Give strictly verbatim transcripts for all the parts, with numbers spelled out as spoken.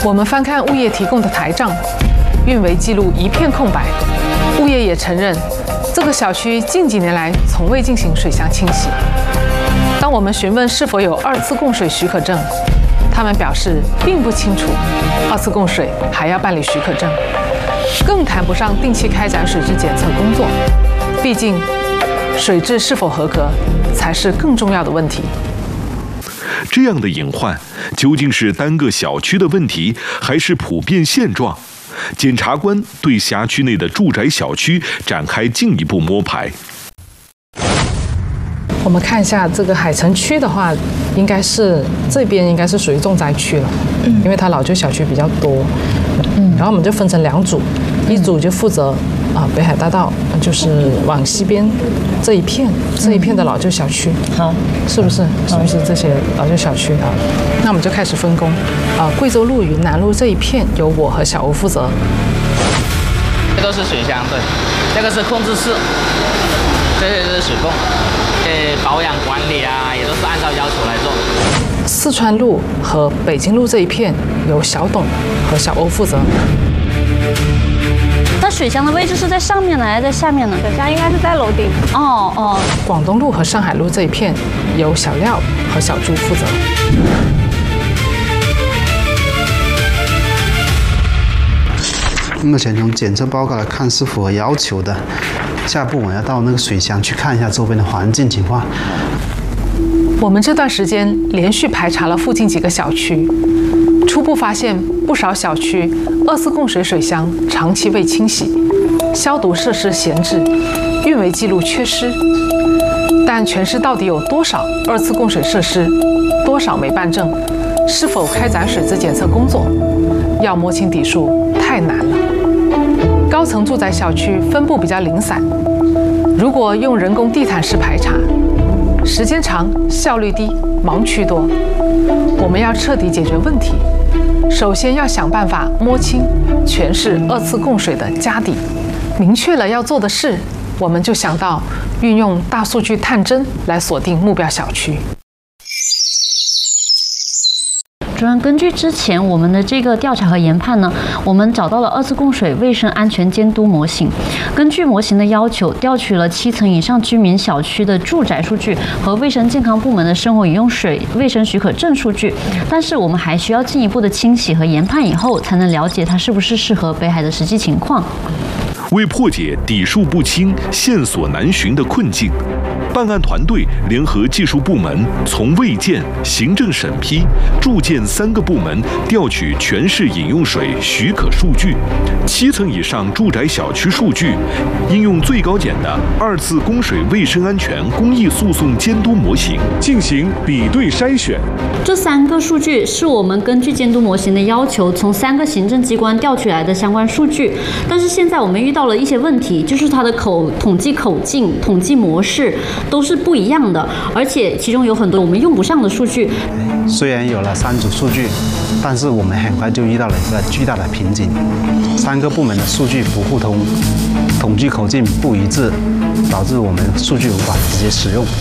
我们翻看物业提供的台账，运维记录一片空白。物业也承认，这个小区近几年来从未进行水箱清洗。当我们询问是否有二次供水许可证，他们表示并不清楚，二次供水还要办理许可证，更谈不上定期开展水质检测工作。毕竟，水质是否合格才是更重要的问题。 这样的隐患究竟是单个小区的问题，还是普遍现状？检察官对辖区内的住宅小区展开进一步摸排。 我们看一下这个海城区的话，应该是这边应该是属于重灾区了，嗯、因为它老旧小区比较多。嗯，然后我们就分成两组，一组就负责啊北海大道，就是往西边这一片这一片的老旧小区。好，是不是？是不是这些老旧小区啊？那我们就开始分工啊，贵州路、云南路这一片由我和小吴负责。 这都是水箱，对，这个是控制室，这些是水泵。呃，保养管理啊，也都是按照要求来做。 四川路和北京路这一片由小董和小欧负责。 那水箱的位置是在上面呢，还是在下面呢？ 水箱应该是在楼顶。 哦哦。 广东路和上海路这一片由小廖和小朱负责。 目前从检测报告来看是符合要求的。下一步我们要到那个水箱去看一下周边的环境情况。 我们这段时间连续排查了附近几个小区，初步发现不少小区二次供水水箱长期未清洗，消毒设施闲置，运维记录缺失。但全市到底有多少二次供水设施，多少没办证，是否开展水质检测工作，要摸清底数太难了。高层住宅小区分布比较零散，如果用人工地毯式排查，时间长、效率低、盲区多。我们要彻底解决问题，首先要想办法摸清全市二次供水的家底。明确了要做的事，我们就想到运用大数据探针来锁定目标小区。 主任，根据之前我们的这个调查和研判呢，我们找到了二次供水卫生安全监督模型。根据模型的要求，调取了七层以上居民小区的住宅数据和卫生健康部门的生活饮用水卫生许可证数据。但是我们还需要进一步的清洗和研判以后，才能了解它是不是适合北海的实际情况。 为破解底数不清、线索难寻的困境，办案团队联合技术部门，从卫健、行政审批、住建三个部门调取全市饮用水许可数据、七层以上住宅小区数据，应用最高检的二次供水卫生安全公益诉讼监督模型进行比对筛选。 这三个数据是我们根据监督模型的要求，从三个行政机关调取来的相关数据。但是现在我们遇到了一些问题，就是它的口统计口径、统计模式都是不一样的，而且其中有很多我们用不上的数据。 虽然有了三组数据，但是我们很快就遇到了一个巨大的瓶颈：三个部门的数据不互通，统计口径不一致，导致我们数据无法直接使用。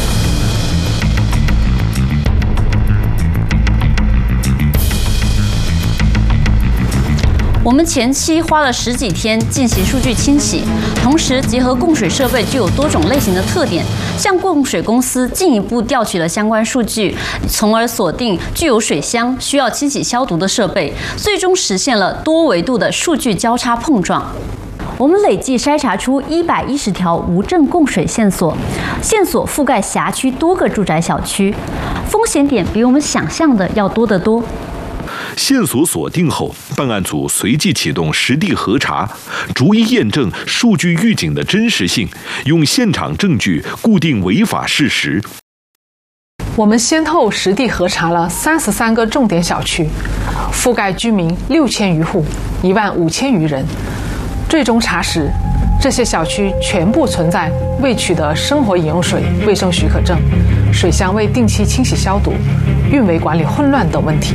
我们前期花了十几天进行数据清洗，同时结合供水设备具有多种类型的特点，向供水公司进一步调取了相关数据，从而锁定具有水箱需要清洗消毒的设备，最终实现了多维度的数据交叉碰撞。我们累计筛查出一百一十条无证供水线索，线索覆盖辖区多个住宅小区，风险点比我们想象的要多得多。 线索锁定后，办案组随即启动实地核查，逐一验证数据预警的真实性，用现场证据固定违法事实。 我们先后实地核查了三十三个重点小区，覆盖居民六千余户，一万五千余人。最终查实，这些小区全部存在未取得生活饮用水卫生许可证、水箱未定期清洗消毒、运维管理混乱等问题。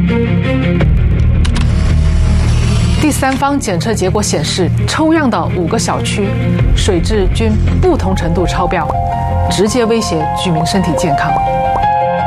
第三方检测结果显示，抽样的五个小区水质均不同程度超标，直接威胁居民身体健康。